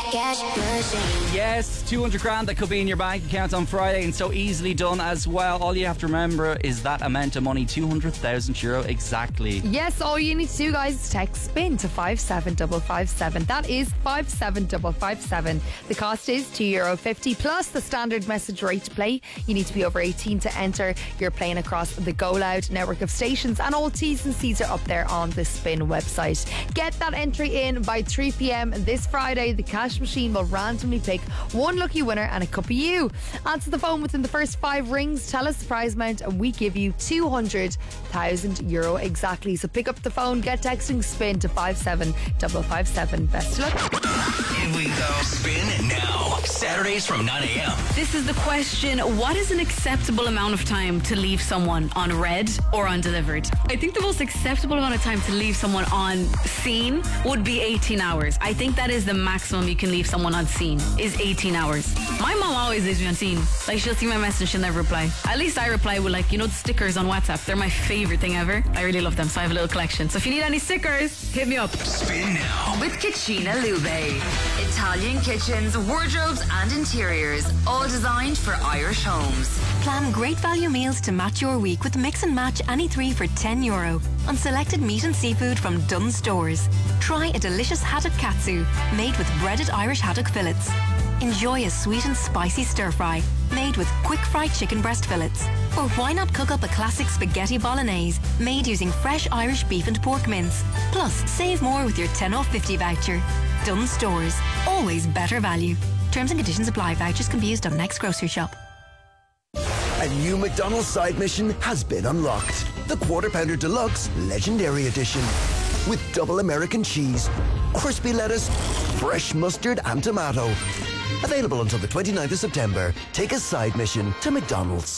Cash machine. Yes, 200 grand that could be in your bank account on Friday, and so easily done as well. All you have to remember is that amount of money, €200,000 exactly. Yes, all you need to do, guys, is text SPIN to 57557. That is 57557. The cost is €2.50 plus the standard message rate to play. You need to be over 18 to enter. You're playing across the Go Loud network of stations, and all T's and C's are up there on the Spin website. Get that entry in by 3 p.m. this Friday. The cash machine will randomly pick one lucky winner, and it could be you. Answer the phone within the first 5 rings, tell us the prize amount, and we give you €200,000 exactly. So pick up the phone, get texting SPIN to 57557. Best of luck. Here we go. Spin now. Saturdays from 9 a.m. This is the question: what is an acceptable amount of time to leave someone on read or undelivered? I think the most acceptable amount of time to leave someone on seen would be 18 hours. I think that is the maximum you can leave someone on seen, is 18 hours. My mom always leaves me on seen. Like, she'll see my message, she'll never reply. At least I reply with, like, the stickers on WhatsApp. They're my favourite thing ever. I really love them, so I have a little collection. So if you need any stickers, hit me up. Spin now. With Cucina Lube. Italian kitchens, wardrobes and interiors, all designed for Irish homes. Plan great value meals to match your week with Mix and Match any 3 for €10 on selected meat and seafood from Dunnes Stores. Try a delicious haddock katsu made with breaded Irish haddock fillets. Enjoy a sweet and spicy stir fry made with quick fried chicken breast fillets. Or why not cook up a classic spaghetti bolognese made using fresh Irish beef and pork mince. Plus, save more with your 10 off 50 voucher. Dunnes Stores. Always better value. Terms and conditions apply. Vouchers can be used on next grocery shop. A new McDonald's side mission has been unlocked. The Quarter Pounder Deluxe Legendary Edition. With double American cheese, crispy lettuce, fresh mustard and tomato. Available until the 29th of September. Take a side mission to McDonald's.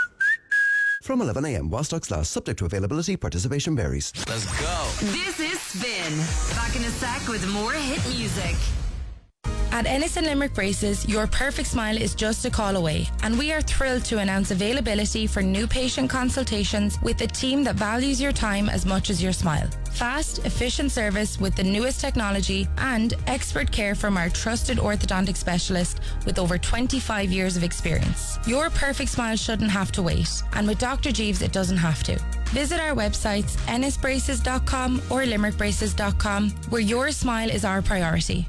From 11 a.m. while stocks last, subject to availability, participation varies. Let's go. This is Spin. Back in a sec with more hit music. At Ennis and Limerick Braces, your perfect smile is just a call away, and we are thrilled to announce availability for new patient consultations with a team that values your time as much as your smile. Fast, efficient service with the newest technology and expert care from our trusted orthodontic specialist with over 25 years of experience. Your perfect smile shouldn't have to wait, and with Dr. Jeeves it doesn't have to. Visit our websites ennisbraces.com or limerickbraces.com, where your smile is our priority.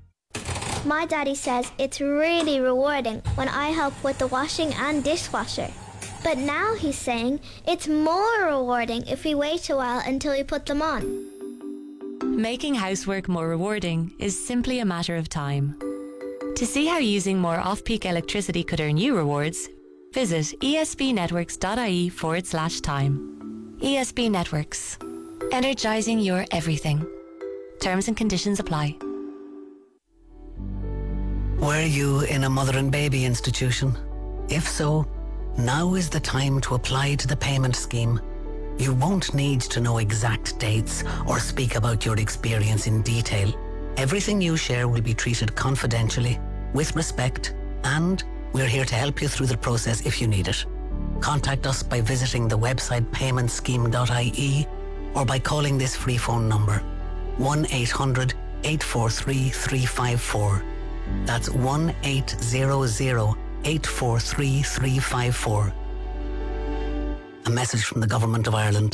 My daddy says it's really rewarding when I help with the washing and dishwasher. But now he's saying it's more rewarding if we wait a while until we put them on. Making housework more rewarding is simply a matter of time. To see how using more off-peak electricity could earn you rewards, visit esbnetworks.ie/time. ESB Networks. Energising your everything. Terms and conditions apply. Were you in a mother and baby institution? If so, now is the time to apply to the payment scheme. You won't need to know exact dates or speak about your experience in detail. Everything you share will be treated confidentially, with respect, and we're here to help you through the process if you need it. Contact us by visiting the website paymentscheme.ie or by calling this free phone number 1-800-843-354. That's 1-800-843-354. A message from the Government of Ireland.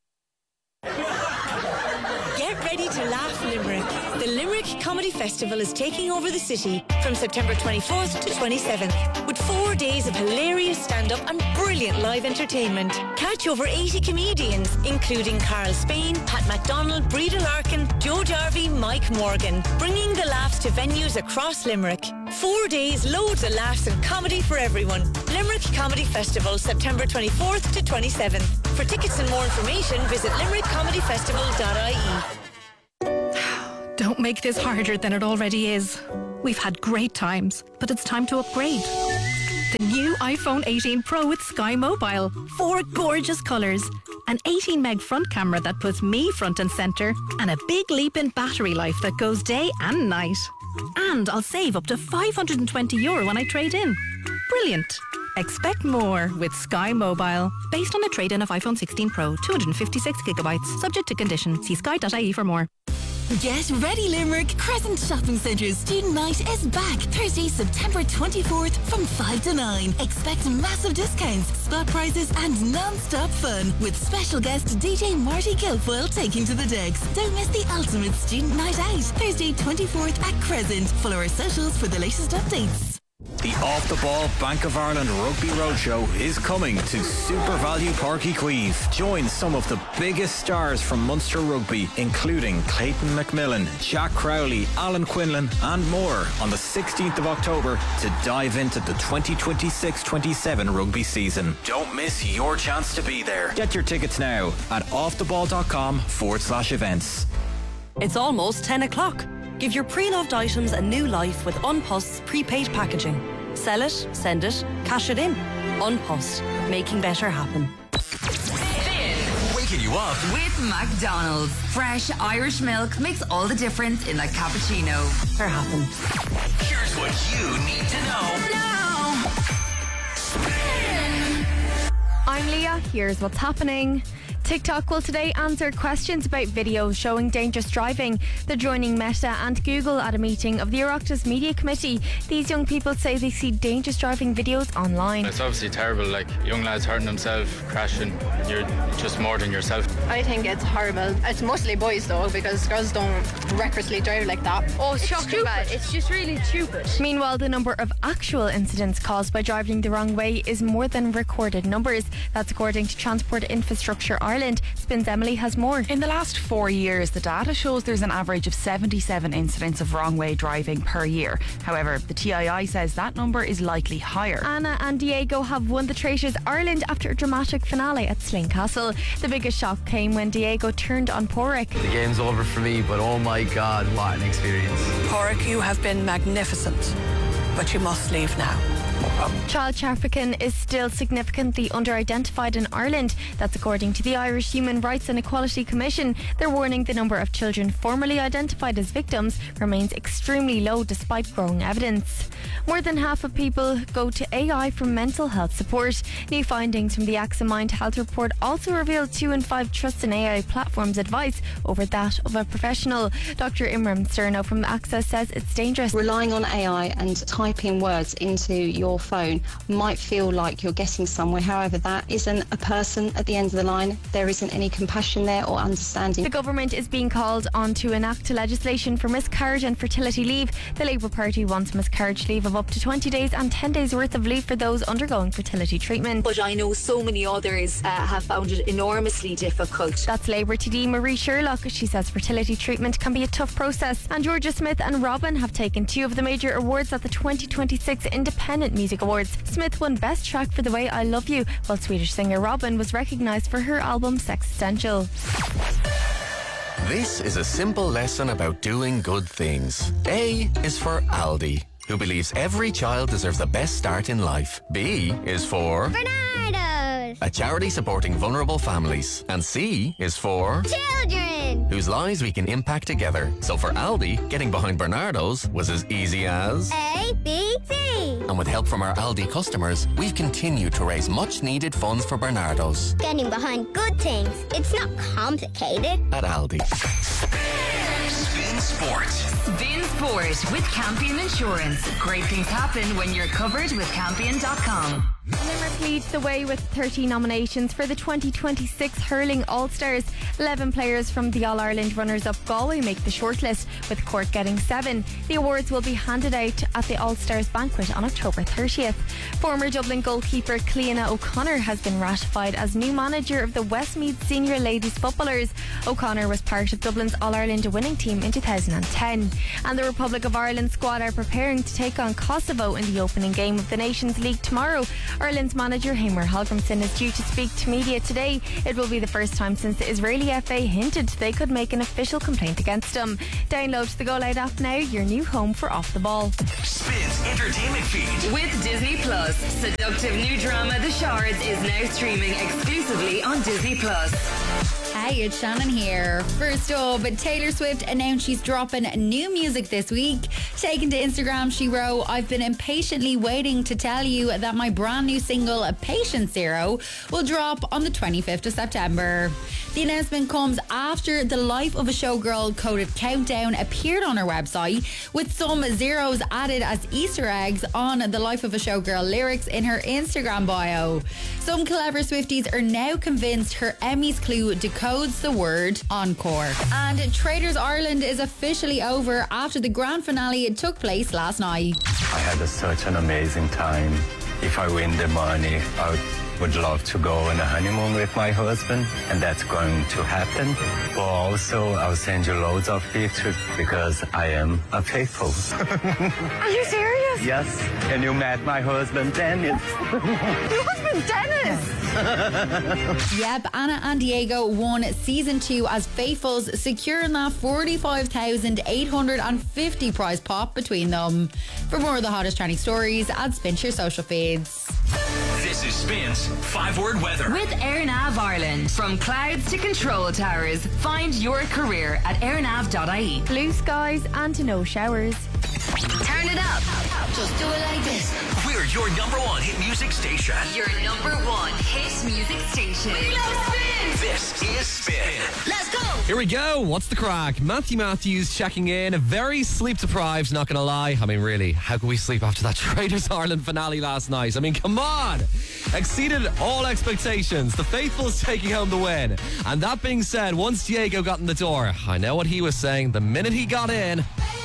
Get ready to laugh, Limerick. The Limerick Comedy Festival is taking over the city from September 24th to 27th with 4 days of hilarious stand-up and brilliant live entertainment. Catch over 80 comedians, including Carl Spain, Pat MacDonald, Breda Larkin, Joe Jarvie, Mike Morgan, bringing the laughs to venues across Limerick. 4 days, loads of laughs and comedy for everyone. Limerick Comedy Festival, September 24th to 27th. For tickets and more information, visit limerickcomedyfestival.ie. Don't make this harder than it already is. We've had great times, but it's time to upgrade. The new iPhone 18 Pro with Sky Mobile. 4 gorgeous colours. An 18 meg front camera that puts me front and centre. And a big leap in battery life that goes day and night. And I'll save up to €520 when I trade in. Brilliant. Expect more with Sky Mobile. Based on a trade-in of iPhone 16 Pro, 256 gigabytes. Subject to condition. See sky.ie for more. Get ready, Limerick. Crescent Shopping Centre's Student Night is back Thursday, September 24th from 5 to 9. Expect massive discounts, spot prizes and non-stop fun with special guest DJ Marty Guilfoyle taking to the decks. Don't miss the ultimate student night out Thursday 24th at Crescent. Follow our socials for the latest updates. The Off the Ball Bank of Ireland Rugby Roadshow is coming to Super Value Páirc Uí Chaoimh. Join some of the biggest stars from Munster Rugby, including Clayton McMillan, Jack Crowley, Alan Quinlan and more on the 16th of October to dive into the 2026-27 rugby season. Don't miss your chance to be there. Get your tickets now at offtheball.com/events. It's almost 10 o'clock. Give your pre-loved items a new life with Unpost's prepaid packaging. Sell it, send it, cash it in. Unpost, making better happen. Waking you up with McDonald's. Fresh Irish milk makes all the difference in a cappuccino. Better happen. Here's what you need to know. I'm Leah. Here's what's happening. TikTok will today answer questions about videos showing dangerous driving. They're joining Meta and Google at a meeting of the Oireachtas Media Committee. These young people say they see dangerous driving videos online. It's obviously terrible, like young lads hurting themselves, crashing. You're just more than yourself. I think it's horrible. It's mostly boys though, because girls don't recklessly drive like that. Oh, it's shocking bad. It's just really stupid. Meanwhile, the number of actual incidents caused by driving the wrong way is more than recorded numbers. That's according to Transport Infrastructure Ireland. Spins Emily has more. In the last 4 years, the data shows there's an average of 77 incidents of wrong way driving per year. However, the TII says that number is likely higher. Anna and Diego have won the Traitors Ireland after a dramatic finale at Slane Castle. The biggest shock came when Diego turned on Porrick. The game's over for me, but oh my God, what an experience. Porrick, you have been magnificent, but you must leave now. Child trafficking is still significantly under-identified in Ireland. That's according to the Irish Human Rights and Equality Commission. They're warning the number of children formerly identified as victims remains extremely low despite growing evidence. More than half of people go to AI for mental health support. New findings from the AXA Mind Health Report also reveal 2 in 5 trust in AI platforms' advice over that of a professional. Dr. Imran Cerno from AXA says it's dangerous. Relying on AI and typing words into your phone might feel like you're getting somewhere. However, that isn't a person at the end of the line. There isn't any compassion there or understanding. The government is being called on to enact legislation for miscarriage and fertility leave. The Labour Party wants miscarriage leave of up to 20 days and 10 days worth of leave for those undergoing fertility treatment. But I know so many others have found it enormously difficult. That's Labour TD Marie Sherlock. She says fertility treatment can be a tough process. And Georgia Smith and Robin have taken 2 of the major awards at the 2026 Independent Music Awards. Smith won Best Track for The Way I Love You, while Swedish singer Robin was recognised for her album Sex Essential. This is a simple lesson about doing good things. A is for Aldi, who believes every child deserves the best start in life. B is for Bernardo's, a charity supporting vulnerable families. And C is for children, whose lives we can impact together. So for Aldi, getting behind Bernardo's was as easy as A, B, C. And with help from our Aldi customers, we've continued to raise much needed funds for Bernardo's. Getting behind good things. It's not complicated. At Aldi. Spin Sport. Spin Sport with Campion Insurance. Great things happen when you're covered with Campion.com. Limerick leads the way with 30 nominations for the 2026 Hurling All-Stars. 11 players from the All-Ireland runners-up Galway make the shortlist, with Cork getting 7. The awards will be handed out at the All-Stars banquet on October 30th. Former Dublin goalkeeper Cleona O'Connor has been ratified as new manager of the Westmeath Senior Ladies Footballers. O'Connor was part of Dublin's All-Ireland winning team in 2010. And the Republic of Ireland squad are preparing to take on Kosovo in the opening game of the Nations League tomorrow. Ireland's manager Heimir Hallgrímsson is due to speak to media today. It will be the first time since the Israeli FA hinted they could make an official complaint against him. Download the Go Loud app now, your new home for Off the Ball. Spins entertainment feed. With Disney Plus, seductive new drama The Shards is now streaming exclusively on Disney Plus. Hey Hey, it's Shannon here. First up, Taylor Swift announced she's dropping new music this week. Taken to Instagram, she wrote, "I've been impatiently waiting to tell you that my brand new single, Patient Zero, will drop on the 25th of September. The announcement comes after the Life of a Showgirl coded countdown appeared on her website, with some zeros added as Easter eggs on the Life of a Showgirl lyrics in her Instagram bio. Some clever Swifties are now convinced her Emmy's clue decodes the word encore." And Traders Ireland is officially over after the grand finale took place last night. I had such an amazing time. If I win the money, I would love to go on a honeymoon with my husband, and that's going to happen. But also, I'll send you loads of pictures because I am a faithful. Are you serious? Yes, and you met my husband, Dennis. Your husband, Dennis? Yep, Anna and Diego won season 2 as faithfuls, securing that 45,850 prize pot between them. For more of the hottest trending stories, add Spin to your social feeds. This is Spin's 5-word weather. With AirNav Ireland. From clouds to control towers, find your career at airnav.ie. Blue skies and no showers. Turn it up. Just do it like this. We're your number one hit music station. Your number one hit music station. We love Spin. This is Spin. Let's go. Here we go. What's the crack? Matthew Matthews checking in. Very sleep deprived, not going to lie. I mean, really, how could we sleep after that Traders Ireland finale last night? I mean, come on. Exceeded all expectations. The faithfuls taking home the win. And that being said, once Diego got in the door, I know what he was saying the minute he got in.